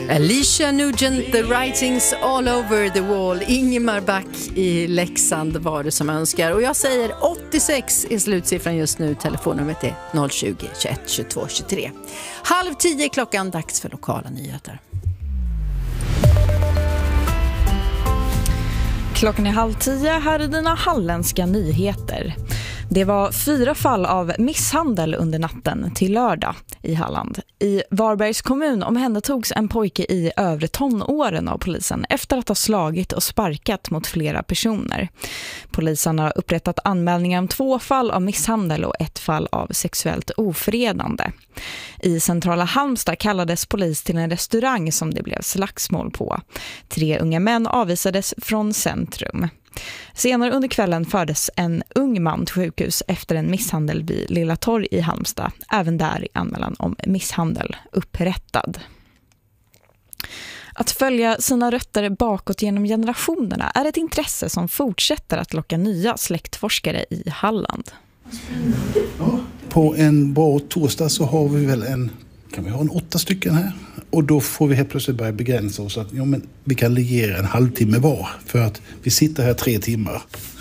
Alicia Nugent, The Writings All Over the Wall. Ingemar Back i Leksand var det som önskar. Och jag säger 86 är slutsiffran just nu. Telefonnumret är 020 21 22 23. 9:30 klockan, dags för lokala nyheter. Klockan är 9:30, här är dina halländska nyheter. Det var 4 fall av misshandel under natten till lördag i Halland. I Varbergs kommun omhändertogs en pojke i övre tonåren av polisen efter att ha slagit och sparkat mot flera personer. Polisen har upprättat anmälningar om 2 fall av misshandel och 1 fall av sexuellt ofredande. I centrala Halmstad kallades polis till en restaurang som det blev slagsmål på. 3 unga män avvisades från centrum. Senare under kvällen fördes en ung man till sjukhus efter en misshandel vid Lilla Torg i Halmstad. Även där är anmälan om misshandel upprättad. Att följa sina rötter bakåt genom generationerna är ett intresse som fortsätter att locka nya släktforskare i Halland. Ja, på en bra torsdag så har vi väl kan vi ha 8 stycken här. Och då får vi helt plötsligt börja begränsa oss att vi kan ligera en halvtimme var. För att vi sitter här 3 timmar.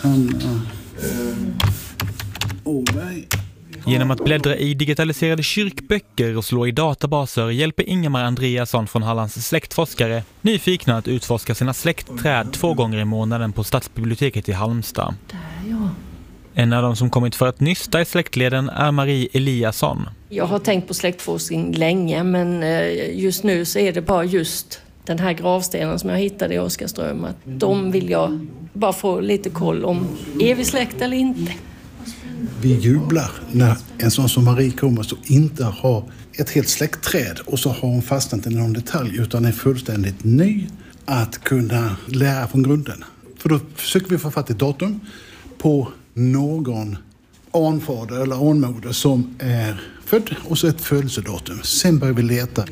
Genom att bläddra i digitaliserade kyrkböcker och slå i databaser hjälper Ingemar Andreasson från Hallands släktforskare nyfikna att utforska sina släktträd 2 gånger i månaden på Stadsbiblioteket i Halmstad. En av de som kommit för att nysta i släktleden är Marie Eliasson. Jag har tänkt på släktforskning länge, men just nu så är det bara just den här gravstenen som jag hittade i Oskarström. Att de vill jag bara få lite koll om. Är vi släkt eller inte? Vi jublar när en sån som Marie kommer som inte har ett helt släktträd och så har hon fastnat i någon detalj utan är fullständigt ny att kunna lära från grunden. För då försöker vi få fatt i datum på någon anfader eller anmoder som är född och så ett födelsedatum. Sen börjar vi leta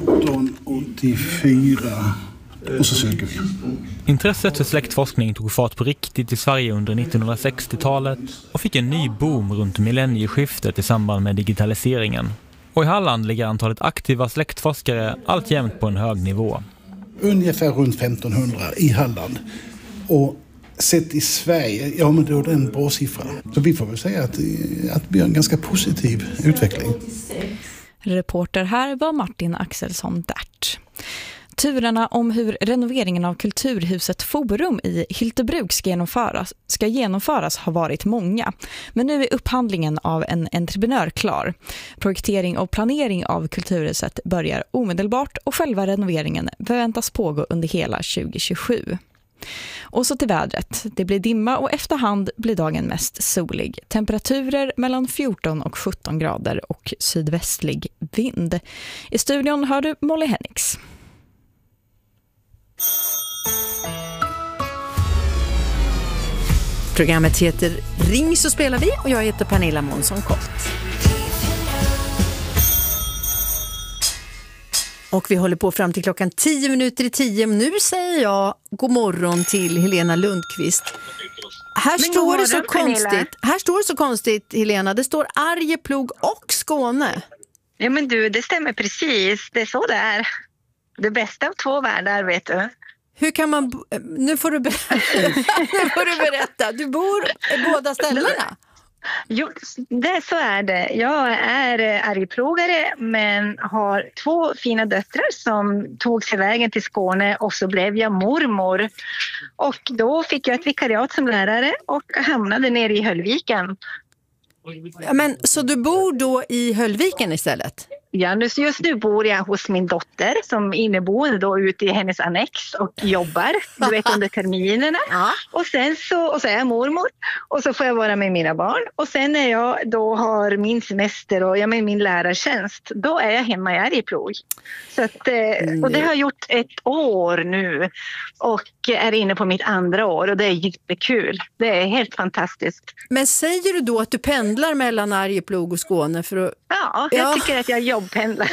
1884 och så söker vi. Intresset för släktforskning tog fart på riktigt i Sverige under 1960-talet och fick en ny boom runt millennieskiftet i samband med digitaliseringen. Och i Halland ligger antalet aktiva släktforskare alltjämt på en hög nivå. Ungefär runt 1500 i Halland. Och sett i Sverige, men då är det en bra siffra. Så vi får väl säga att vi har en ganska positiv utveckling. Reporter här var Martin Axelsson Dert. Turerna om hur renoveringen av kulturhuset Forum i Hyltebruk ska genomföras har varit många. Men nu är upphandlingen av en entreprenör klar. Projektering och planering av kulturhuset börjar omedelbart och själva renoveringen förväntas pågå under hela 2027. Och så till vädret. Det blir dimma och efterhand blir dagen mest solig. Temperaturer mellan 14 och 17 grader och sydvästlig vind. I studion hör du Molly Hennix. Programmet heter Ring så spelar vi och jag heter Pernilla Månsson-Kolt. Och vi håller på fram till klockan 10:10. Nu säger jag god morgon till Helena Lundqvist. Här står det så konstigt. Här står det så konstigt, Helena. Det står Arjeplog och Skåne. Ja men du, det stämmer precis. Det är så det är. Det bästa av 2 världar, vet du. Hur kan man... Nu får du berätta. Du bor i båda ställena. Jo, så är det. Jag är arjeplogare men har 2 fina döttrar som tog sig vägen till Skåne och så blev jag mormor. Och då fick jag ett vikariat som lärare och hamnade nere i Höllviken. Men så du bor då i Höllviken istället? Ja, just nu bor jag hos min dotter som inneboende då ute i hennes annex och jobbar, du vet, under terminerna. Ja. Och sen så är jag mormor och så får jag vara med mina barn. Och sen när jag då har min semester och jag med min lärartjänst, då är jag hemma i Arjeplog. Så att, och det har jag gjort 1 år nu och är inne på mitt 2:a år och det är jättekul. Det är helt fantastiskt. Men säger du då att du pendlar mellan Arjeplog och Skåne för att... Ja, jag tycker att jag jobbpendlar.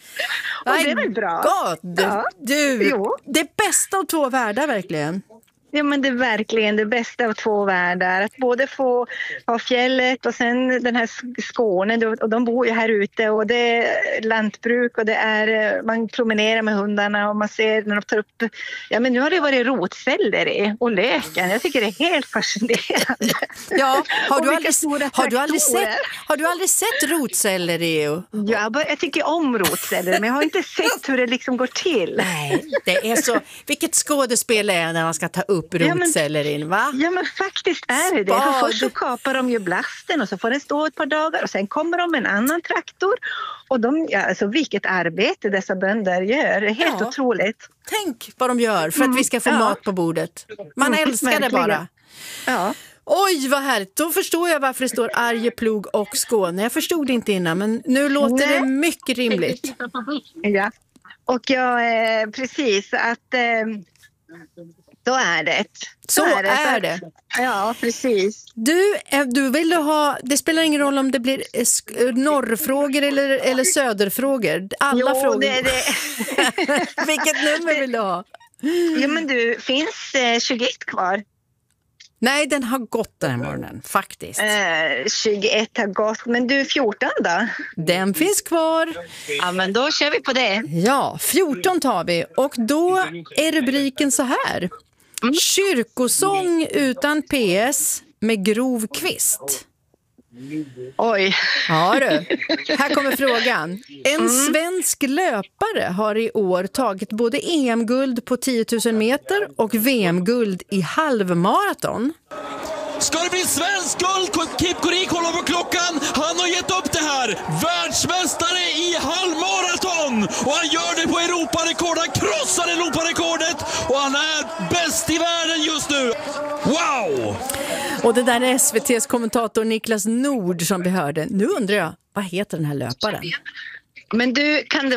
Och det är väl bra. God. Ja. Du, det bästa av 2 världar verkligen. Ja, men det är verkligen det bästa av två världar. Att både få ha fjället och sen den här Skåne. Och de bor ju här ute och det är lantbruk och det är, man promenerar med hundarna och man ser när de tar upp... Ja, men nu har det varit rotselleri och löken. Jag tycker det är helt fascinerande. Ja, har du aldrig sett rotselleri? Ja, jag tycker om rotselleri, men jag har inte sett hur det liksom går till. Nej, det är så... Vilket skådespel är när man ska ta upp rotsellerin, va? Ja, men faktiskt är det. För först så kapar de ju blasten och så får den stå ett par dagar och sen kommer de med en annan traktor. Och alltså vilket arbete dessa bönder gör. Det är helt otroligt. Tänk vad de gör för att vi ska få mat på bordet. Man älskar det bara. Ja. Oj, vad härligt. Då förstår jag varför det står Arjeplog och Skåne. Jag förstod det inte innan, men nu låter det mycket rimligt. Ja, och precis att då är det. Så är det. Ja, precis. Du vill ha, det spelar ingen roll om det blir norrfrågor eller söderfrågor. Alla frågor. Det är det. Vilket nummer vill du ha? Ja, men du, finns 21 kvar? Nej, den har gått den här morgonen, faktiskt. 21 har gått, men du 14 då? Den finns kvar. Ja, men då kör vi på det. Ja, 14 tar vi. Och då är rubriken så här. Kyrkosång utan PS med grov kvist. Oj. Ja du, här kommer frågan. En svensk löpare har i år tagit både EM-guld på 10 000 meter och VM-guld i halvmaraton. Ska det bli svensk guld? Kip Korik håller på klockan. Han har gett upp det här. Världsmästare i halvmaraton. Och han gör det på Europarekord. Han krossar Europarekordet. Och han är bäst i världen just nu. Wow! Och det där är SVT:s kommentator Niklas Nord som vi hörde. Nu undrar jag, vad heter den här löparen? Men du, kan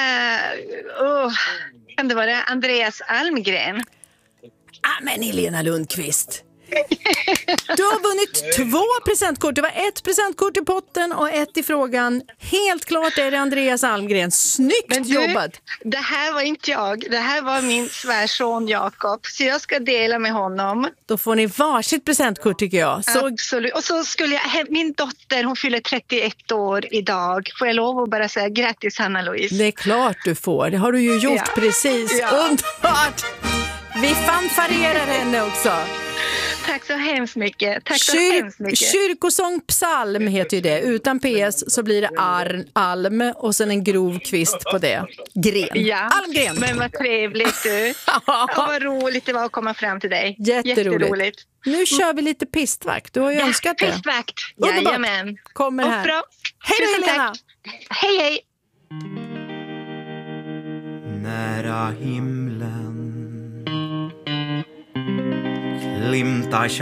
det vara Andreas Almgren? Men Helena Lundqvist. Du har vunnit 2 presentkort. Det var 1 presentkort i potten och 1 i frågan. Helt klart är det Andreas Almgren. Snyggt jobbat. Det här var inte jag. Det här var min svärson Jakob. Så jag ska dela med honom. Då får ni varsitt presentkort tycker jag. Så... Absolut. Och så skulle min dotter, hon fyller 31 år idag. Får jag lov att bara säga grattis Hanna-Louise? Det är klart du får. Det har du ju gjort precis. Ja. Underbart. Vi fanfarerar henne också. Tack så hemskt mycket. Kyrkosång psalm heter ju det. Utan PS så blir det alm och sen en grov kvist på det. Gren. Ja. Almgren. Men vad trevligt du. Vad roligt det var att komma fram till dig. Jätteroligt. Nu kör vi lite pistvakt. Du har ju önskat det. Pistvakt. Jajamän. Kommer här. Bra. Hej då Helena. Hej hej. Nära himlen glimtar